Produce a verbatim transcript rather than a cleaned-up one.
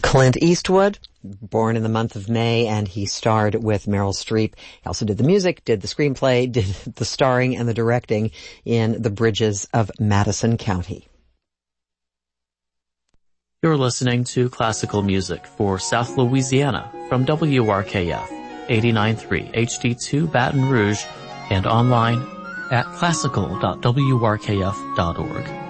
Clint Eastwood, born in the month of May, and he starred with Meryl Streep. He also did the music, did the screenplay, did the starring and the directing in The Bridges of Madison County. You're listening to classical music for South Louisiana from W R K F eighty-nine point three H D two Baton Rouge and online at classical dot w r k f dot org.